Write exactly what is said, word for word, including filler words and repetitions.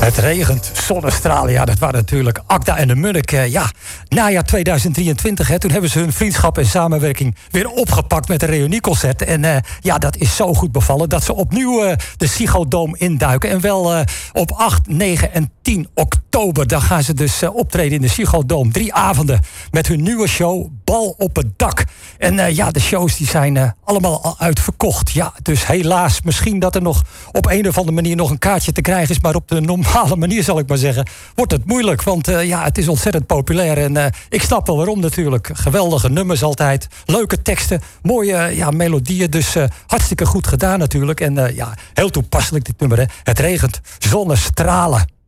Het regent, zonnestralen, ja, dat waren natuurlijk Akda en de Munnik. Uh, ja, najaar tweeduizend drieëntwintig, hè, toen hebben ze hun vriendschap en samenwerking weer opgepakt met een reunieconcert. En uh, ja, dat is zo goed bevallen dat ze opnieuw uh, de Ziggo Dome induiken. En wel uh, op acht, negen en tien oktober. Dan gaan ze dus uh, optreden in de Ziggo Dome. Drie avonden met hun nieuwe show Bal op het dak. En uh, ja, de shows die zijn uh, allemaal al uitverkocht. Ja, dus helaas, misschien dat er nog op een of andere manier nog een kaartje te krijgen is, maar op de normale manier, zal ik maar zeggen, wordt het moeilijk. Want uh, ja, het is ontzettend populair. En uh, ik snap wel waarom natuurlijk. Geweldige nummers altijd. Leuke teksten. Mooie uh, ja, melodieën. Dus uh, hartstikke goed gedaan natuurlijk. En uh, ja, heel toepasselijk dit nummer. Hè. Het regent, zonnestralen.